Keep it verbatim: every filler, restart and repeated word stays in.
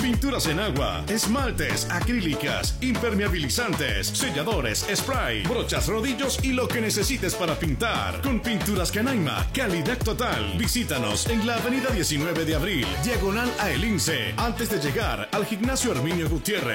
pinturas en agua, esmaltes, acrílicas, impermeabilizantes, selladores, spray, brochas, rodillos y lo que necesites para pintar. Con Pinturas Canaima, calidad total. Visítanos en la avenida diecinueve de abril, diagonal a El Lince, antes de llegar al gimnasio Herminio Gutiérrez.